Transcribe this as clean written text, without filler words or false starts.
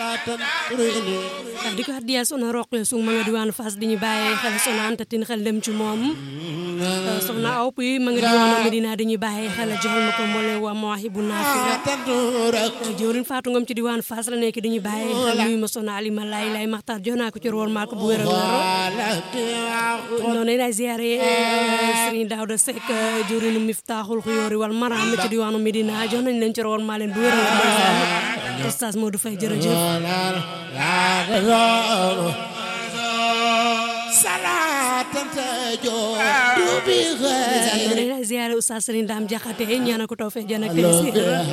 di ko hadiya soxna Roqe Sung ma nga diwaanu Fass di ñu bàyyi xel soxna Anta Tine xel dem ci moom soxna Aw Puy ma nga diwaanu Medina di ñu bàyyi xel joxal ma ko mboole waa Mawaahibu Naafiya jëwriñ Fatou Ngom ci diwaanu Fass la nekk di ñu bàyyi xel nuyu ma soxna Alima lay maxtaar jox naa ko ci rool maa ko bu wér a wér noonu lay ziyaare Serigne Daouda Seck jëwriñu Miftaaxul Xuyoori wal Maram ci diwaanu Medina jox nañ leen ci rool maa leen bu wér a wér Oustaz Modou Faye jërëjëf ziyaare Oustaz Serigne Dame Diakhaté ñaanal ko tawfeex jana